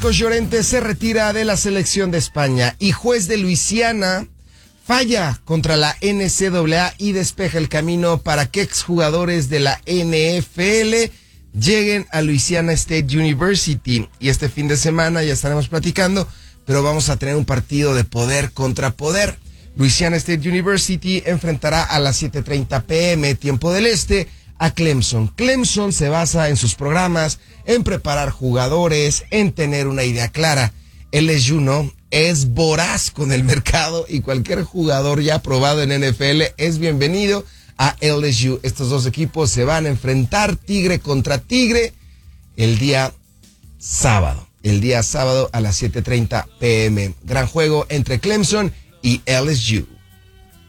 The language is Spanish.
Marcos Llorente se retira de la selección de España y juez de Luisiana falla contra la NCAA y despeja el camino para que exjugadores de la NFL lleguen a Louisiana State University. Y este fin de semana ya estaremos platicando, pero vamos a tener un partido de poder contra poder. Louisiana State University enfrentará a las 7:30 p.m. tiempo del este a Clemson. Clemson se basa en sus programas, en preparar jugadores, en tener una idea clara. LSU no, es voraz con el mercado y cualquier jugador ya probado en NFL es bienvenido a LSU. Estos dos equipos se van a enfrentar tigre contra tigre el día sábado. El día sábado a las 7:30 p.m. Gran juego entre Clemson y LSU.